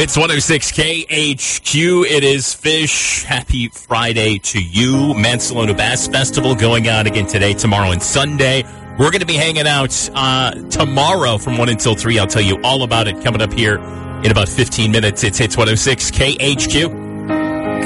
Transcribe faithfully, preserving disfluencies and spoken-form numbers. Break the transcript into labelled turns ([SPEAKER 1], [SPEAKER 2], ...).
[SPEAKER 1] It's one oh six K H Q. It is Fish. Happy Friday to you. Mansalona Bass Festival going on again today, tomorrow, and Sunday. We're going to be hanging out uh, tomorrow from one until three. I'll tell you all about it coming up here in about fifteen minutes. It's Hits one oh six K H Q.